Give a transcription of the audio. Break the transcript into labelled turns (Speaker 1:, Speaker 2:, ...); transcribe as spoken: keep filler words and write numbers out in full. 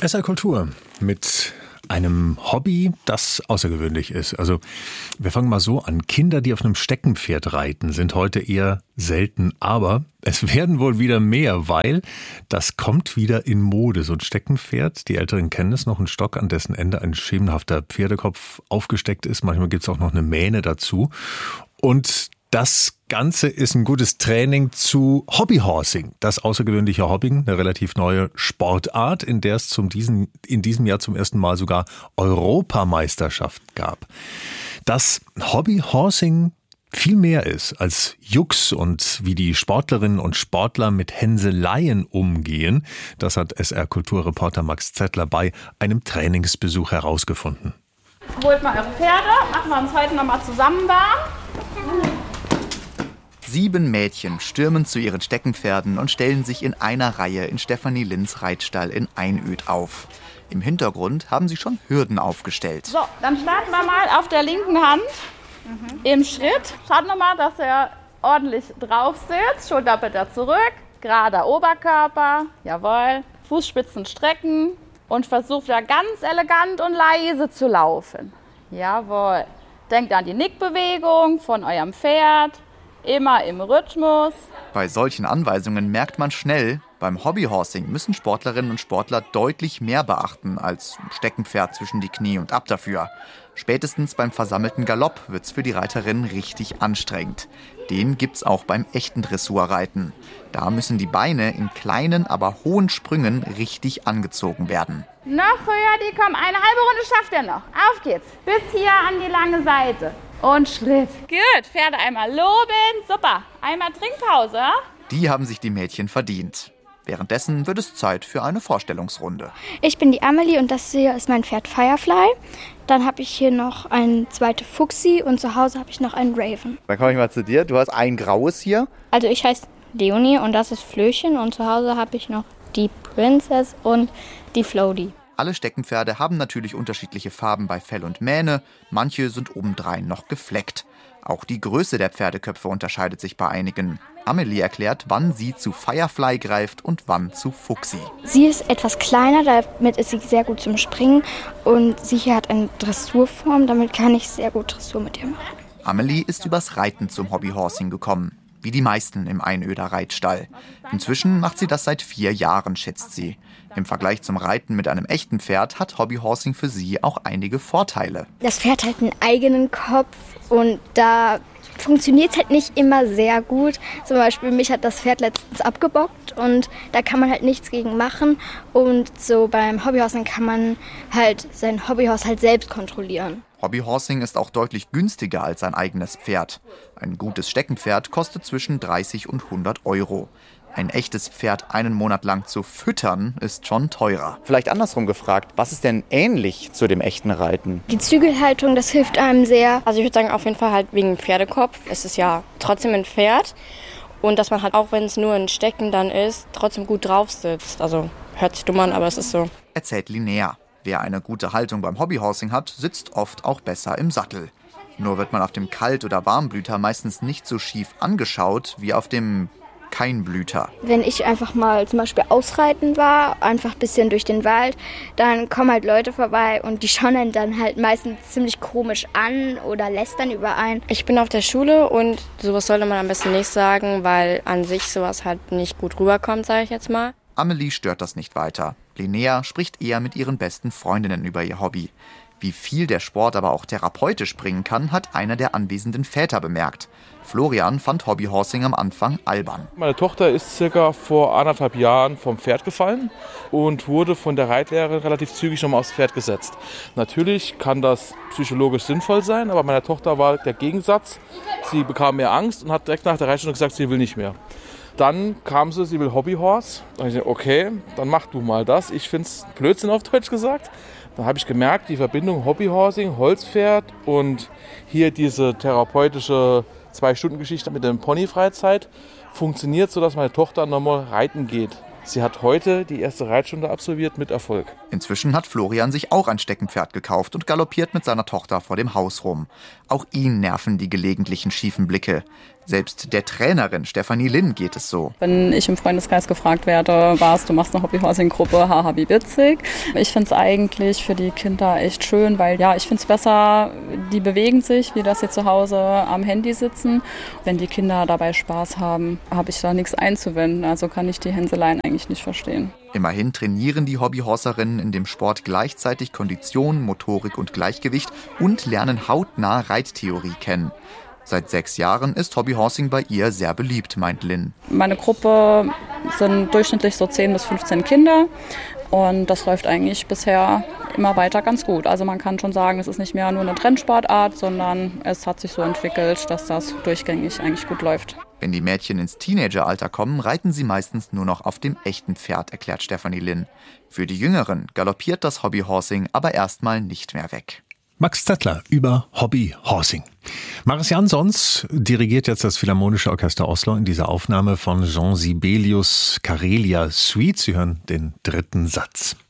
Speaker 1: S R Kultur mit einem Hobby, das außergewöhnlich ist. Also wir fangen mal so an. Kinder, die auf einem Steckenpferd reiten, sind heute eher selten. Aber es werden wohl wieder mehr, weil das kommt wieder in Mode. So ein Steckenpferd, die Älteren kennen es noch, ein Stock, an dessen Ende ein schemenhafter Pferdekopf aufgesteckt ist. Manchmal gibt es auch noch eine Mähne dazu. Und das Ganze ist ein gutes Training zu Hobbyhorsing. Das außergewöhnliche Hobby, eine relativ neue Sportart, in der es zum diesen, in diesem Jahr zum ersten Mal sogar Europameisterschaft gab. Dass Hobbyhorsing viel mehr ist als Jux und wie die Sportlerinnen und Sportler mit Hänseleien umgehen, das hat S R-Kulturreporter Max Zettler bei einem Trainingsbesuch herausgefunden.
Speaker 2: Holt mal eure Pferde, machen wir uns heute noch mal zusammen warm.
Speaker 3: Sieben Mädchen stürmen zu ihren Steckenpferden und stellen sich in einer Reihe in Stefanie Linds Reitstall in Einöd auf. Im Hintergrund haben sie schon Hürden aufgestellt.
Speaker 2: So, dann starten wir mal auf der linken Hand mhm. im Schritt. Schaut nochmal, dass er ordentlich drauf sitzt. Schulterblätter zurück, gerader Oberkörper, jawohl. Fußspitzen strecken und versucht da ganz elegant und leise zu laufen. Jawohl. Denkt an die Nickbewegung von eurem Pferd. Immer im Rhythmus.
Speaker 3: Bei solchen Anweisungen merkt man schnell, beim Hobbyhorsing müssen Sportlerinnen und Sportler deutlich mehr beachten als ein Steckenpferd zwischen die Knie und ab dafür. Spätestens beim versammelten Galopp wird's für die Reiterinnen richtig anstrengend. Den gibt's auch beim echten Dressurreiten. Da müssen die Beine in kleinen, aber hohen Sprüngen richtig angezogen werden.
Speaker 2: Noch höher, die kommen. Eine halbe Runde schafft er noch. Auf geht's. Bis hier an die lange Seite. Und Schritt. Gut, Pferde einmal loben. Super. Einmal Trinkpause.
Speaker 3: Die haben sich die Mädchen verdient. Währenddessen wird es Zeit für eine Vorstellungsrunde.
Speaker 4: Ich bin die Amelie und das hier ist mein Pferd Firefly. Dann habe ich hier noch einen zweiten Fuchsi und zu Hause habe ich noch einen Raven.
Speaker 3: Dann komme ich mal zu dir. Du hast ein graues hier.
Speaker 4: Also ich heiße Leonie und das ist Flöchen und zu Hause habe ich noch die Princess und die Floaty.
Speaker 3: Alle Steckenpferde haben natürlich unterschiedliche Farben bei Fell und Mähne. Manche sind obendrein noch gefleckt. Auch die Größe der Pferdeköpfe unterscheidet sich bei einigen. Amelie erklärt, wann sie zu Firefly greift und wann zu Fuchsi.
Speaker 4: Sie ist etwas kleiner, damit ist sie sehr gut zum Springen. Und sie hier hat eine Dressurform, damit kann ich sehr gut Dressur mit ihr machen.
Speaker 3: Amelie ist übers Reiten zum Hobbyhorsing gekommen. Wie die meisten im Einöder Reitstall. Inzwischen macht sie das seit vier Jahren, schätzt sie. Im Vergleich zum Reiten mit einem echten Pferd hat Hobbyhorsing für sie auch einige Vorteile.
Speaker 4: Das Pferd hat einen eigenen Kopf und da funktioniert es halt nicht immer sehr gut. Zum Beispiel mich hat das Pferd letztens abgebockt und da kann man halt nichts gegen machen. Und so beim Hobbyhorsing kann man halt sein Hobbyhorse halt selbst kontrollieren.
Speaker 3: Hobbyhorsing ist auch deutlich günstiger als ein eigenes Pferd. Ein gutes Steckenpferd kostet zwischen dreißig und hundert Euro. Ein echtes Pferd einen Monat lang zu füttern, ist schon teurer.
Speaker 5: Vielleicht andersrum gefragt, was ist denn ähnlich zu dem echten Reiten?
Speaker 4: Die Zügelhaltung, das hilft einem sehr.
Speaker 6: Also ich würde sagen, auf jeden Fall halt wegen dem Pferdekopf. Es ist ja trotzdem ein Pferd. Und dass man halt, auch wenn es nur ein Stecken dann ist, trotzdem gut drauf sitzt. Also hört sich dumm an, aber es ist so.
Speaker 3: Erzählt Linnea. Wer eine gute Haltung beim Hobbyhorsing hat, sitzt oft auch besser im Sattel. Nur wird man auf dem Kalt- oder Warmblüter meistens nicht so schief angeschaut wie auf dem Keinblüter.
Speaker 4: Wenn ich einfach mal zum Beispiel ausreiten war, einfach ein bisschen durch den Wald, dann kommen halt Leute vorbei und die schauen einen dann halt meistens ziemlich komisch an oder lästern über einen.
Speaker 6: Ich bin auf der Schule und sowas sollte man am besten nicht sagen, weil an sich sowas halt nicht gut rüberkommt, sage ich jetzt mal.
Speaker 3: Amelie stört das nicht weiter. Linnea spricht eher mit ihren besten Freundinnen über ihr Hobby. Wie viel der Sport aber auch therapeutisch bringen kann, hat einer der anwesenden Väter bemerkt. Florian fand Hobbyhorsing am Anfang albern.
Speaker 7: Meine Tochter ist circa vor anderthalb Jahren vom Pferd gefallen und wurde von der Reitlehrerin relativ zügig nochmal aufs Pferd gesetzt. Natürlich kann das psychologisch sinnvoll sein, aber meiner Tochter war der Gegensatz. Sie bekam mehr Angst und hat direkt nach der Reitstunde gesagt, sie will nicht mehr. Dann kam sie, sie will Hobbyhorse. Dann habe ich gesagt, okay, dann mach du mal das. Ich finde es Blödsinn auf Deutsch gesagt. Dann habe ich gemerkt, die Verbindung Hobbyhorsing, Holzpferd und hier diese therapeutische Zwei-Stunden-Geschichte mit der Ponyfreizeit funktioniert so, dass meine Tochter nochmal reiten geht. Sie hat heute die erste Reitstunde absolviert mit Erfolg.
Speaker 3: Inzwischen hat Florian sich auch ein Steckenpferd gekauft und galoppiert mit seiner Tochter vor dem Haus rum. Auch ihn nerven die gelegentlichen schiefen Blicke. Selbst der Trainerin Stefanie Linn geht es so.
Speaker 8: Wenn ich im Freundeskreis gefragt werde, was, du machst eine Hobbyhorsing-Gruppe, haha, wie witzig. Ich finde es eigentlich für die Kinder echt schön, weil ja, ich finde es besser, die bewegen sich, wie dass sie zu Hause am Handy sitzen. Wenn die Kinder dabei Spaß haben, habe ich da nichts einzuwenden. Also kann ich die Hänseleien eigentlich nicht verstehen.
Speaker 3: Immerhin trainieren die Hobbyhorserinnen in dem Sport gleichzeitig Kondition, Motorik und Gleichgewicht und lernen hautnah Reittheorie kennen. Seit sechs Jahren ist Hobbyhorsing bei ihr sehr beliebt, meint Linn.
Speaker 8: Meine Gruppe sind durchschnittlich so zehn bis fünfzehn Kinder und das läuft eigentlich bisher immer weiter ganz gut. Also man kann schon sagen, es ist nicht mehr nur eine Trendsportart, sondern es hat sich so entwickelt, dass das durchgängig eigentlich gut läuft.
Speaker 3: Wenn die Mädchen ins Teenageralter kommen, reiten sie meistens nur noch auf dem echten Pferd, erklärt Stefanie Linn. Für die Jüngeren galoppiert das Hobbyhorsing aber erstmal nicht mehr weg.
Speaker 1: Max Zettler über Hobbyhorsing. Marius Jansons dirigiert jetzt das Philharmonische Orchester Oslo in dieser Aufnahme von Jean Sibelius' Karelia Suite. Sie hören den dritten Satz.